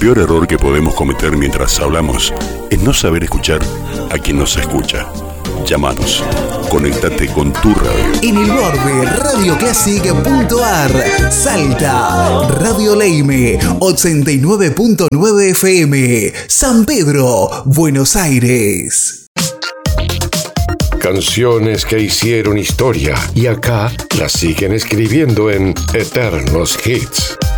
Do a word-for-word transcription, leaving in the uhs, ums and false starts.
peor error que podemos cometer mientras hablamos es no saber escuchar a quien nos escucha. Llámanos, conéctate con tu radio. En el borde, radio classic punto a r, Salta, Radio Leime, ochenta y nueve punto nueve F M, San Pedro, Buenos Aires. Canciones que hicieron historia y acá las siguen escribiendo en Eternos Hits.